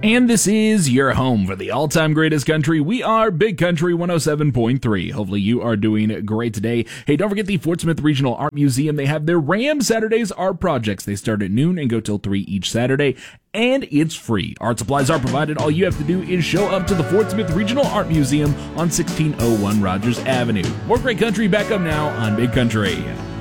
And this is your home for the all-time greatest country. We are Big Country 107.3. Hopefully you are doing great today. Hey, don't forget the Fort Smith Regional Art Museum. They have their Ram Saturdays art projects. They start at noon and go till 3 each Saturday, and it's free. Art supplies are provided. All you have to do is show up to the Fort Smith Regional Art Museum on 1601 Rogers Avenue. More great country back up now on Big Country.